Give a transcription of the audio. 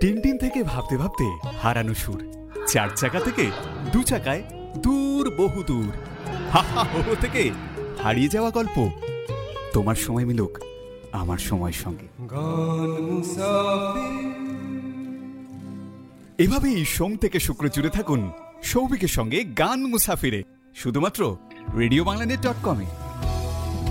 Tintin থেকে ভাবতে ভাবতে হারানো সুর, চার চাকা থেকে দু চাকায় দূর বহু দূর, হা হা হো হো থেকে হারিয়ে যাওয়া গল্প। তোমার সময় মিলুক আমার সময়ের সঙ্গে। এভাবেই সোম থেকে শুক্র জুড়ে থাকুন সৌভিকের সঙ্গে গান মুসাফিরে, শুধুমাত্র রেডিও বাংলানেট.com-এ।